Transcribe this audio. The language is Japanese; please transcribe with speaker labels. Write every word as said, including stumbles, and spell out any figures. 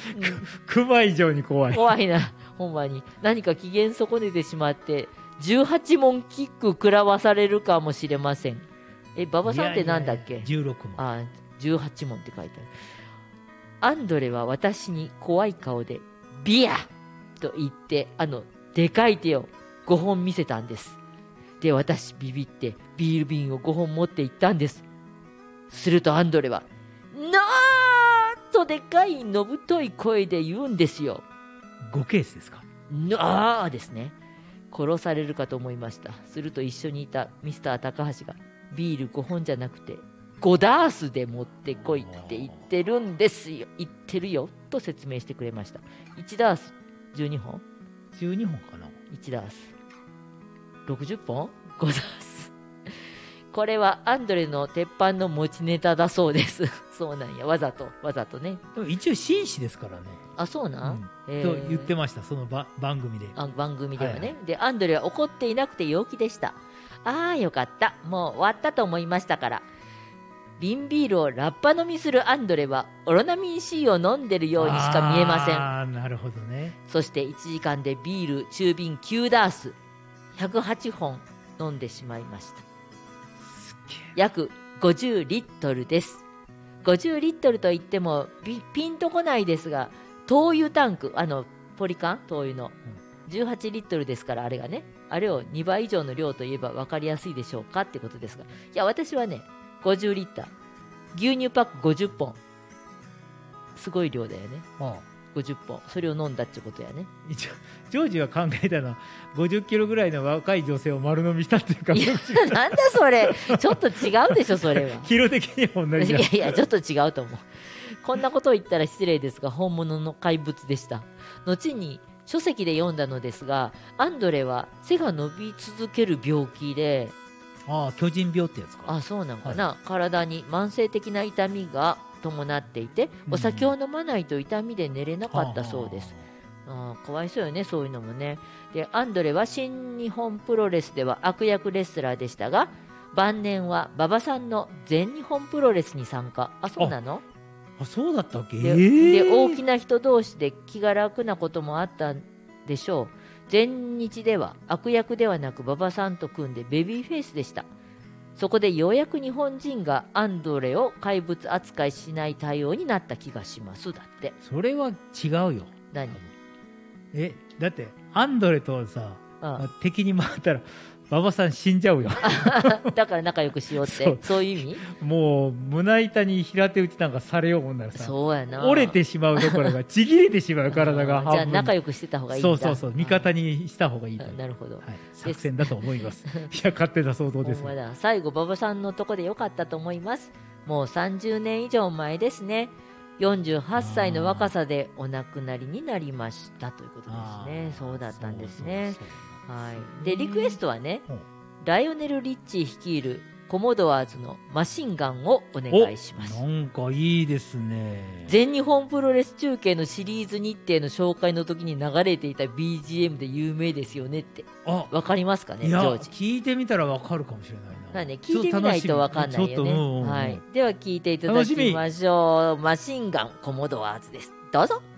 Speaker 1: クマ以上に怖い。
Speaker 2: 怖いな、ほんまに。何か機嫌損ねてしまって、じゅうはちもんキック食らわされるかもしれません。え、馬場さんってなんだっけ？
Speaker 1: いやいやいやじゅうろくもん。
Speaker 2: あ、じゅうはちもんって書いてある。アンドレは私に怖い顔で、ビアと言って、あの、でかい手をごほん見せたんです。で、私ビビってビール瓶をごほん持って行ったんです。するとアンドレは、なーとでかいのぶとい声で言うんですよ。
Speaker 1: ごケースですか？
Speaker 2: なーですね。殺されるかと思いました。すると一緒にいたミスター高橋が、ビールごほんじゃなくてごダースで持ってこいって言ってるんですよ、言ってるよと説明してくれました。いちダースじゅうにほん、
Speaker 1: じゅうにほんかな。
Speaker 2: いちダースろくじゅっぽん、ごダース。これはアンドレの鉄板の持ちネタだそうです。そうなんや、わざとわざとね。
Speaker 1: でも一応紳士ですからね。
Speaker 2: あ、そうなん、
Speaker 1: うん
Speaker 2: えー
Speaker 1: と言ってました、そのば番組で。
Speaker 2: あ、番組ではね、
Speaker 1: はいは
Speaker 2: でアンドレは怒っていなくて陽気でした。ああ、よかった、もう終わったと思いましたから。瓶ビールをラッパ飲みするアンドレはオロナミン C を飲んでるようにしか見えません。
Speaker 1: ああ、なるほどね。
Speaker 2: そしていちじかんでビール中瓶きゅうダースひゃくはちほん飲んでしまいました。
Speaker 1: すっげえ。
Speaker 2: 約ごじゅうリットルです。ごじゅうリットルといってもピンとこないですが、灯油タンク、あのポリカン灯油のじゅうはちリットルですから、あれがね、あれをにばい以上の量といえば分かりやすいでしょうかってことですが、いや私はねごじゅうリッター、牛乳パックごじゅっぽん、すごい量だよね。
Speaker 1: ああ、
Speaker 2: ごじゅっぽん、それを飲んだってことやね。
Speaker 1: 一応ジョージが考えたのはごじゅっキロぐらいの若い女性を丸飲みしたっていうか、
Speaker 2: いやなんだそれ、ちょっと違うでしょそれは。
Speaker 1: キロ的には同じだ。
Speaker 2: いやいや、ちょっと違うと思う。こんなことを言ったら失礼ですが、本物の怪物でした。後に書籍で読んだのですが、アンドレは背が伸び続ける病気で、
Speaker 1: ああ、巨人病ってやつか。
Speaker 2: あ、そうなんかな、はい、体に慢性的な痛みが伴っていて、お酒を飲まないと痛みで寝れなかったそうです。ああ、かわいそうよね、そういうのもね。で、アンドレは新日本プロレスでは悪役レスラーでしたが、晩年は馬場さんの全日本プロレスに参加。あ、そうなの？
Speaker 1: あ、そうだったっけ？
Speaker 2: で、
Speaker 1: えー、
Speaker 2: で大きな人同士で気が楽なこともあったんでしょう。全日では悪役ではなく馬場さんと組んでベビーフェイスでした。そこでようやく日本人がアンドレを怪物扱いしない対応になった気がしますだって。
Speaker 1: それは違うよ。
Speaker 2: 何？
Speaker 1: え、だってアンドレとさ、
Speaker 2: ああ
Speaker 1: 敵に回ったら馬場さん死んじゃうよ。
Speaker 2: だから仲良くしようってそう、そういう意味？
Speaker 1: もう胸板に平手打ちなんかされようもんならさ、
Speaker 2: そうやな、
Speaker 1: 折れてしまうどころかちぎれてしまう体が半分。
Speaker 2: じゃあ仲良くしてた方がいいんだ。
Speaker 1: そうそうそう、味方にした方がいいと。
Speaker 2: なるほど、
Speaker 1: はい、作戦だと思います。いや、勝手な想像です、ね、
Speaker 2: だ最後馬場さんのとこでよかったと思います。もうさんじゅうねん以上前ですね。よんじゅうはっさいの若さでお亡くなりになりましたということですね。そうだったんですね。そうそうそう、はい、でリクエストはね、ライオネル・リッチー率いるコモドアーズのマシンガンをお願いします。
Speaker 1: なんかいいですね。
Speaker 2: 全日本プロレス中継のシリーズ日程の紹介の時に流れていた ビージーエム で有名ですよねって。あ、わかりますかね、ジョージ。
Speaker 1: 聞いてみたらわかるかもしれないな。
Speaker 2: なんで聞いてみないとわかんないよね。はい、では聞いていただきましょう。マシンガンコモドアーズです。どうぞ。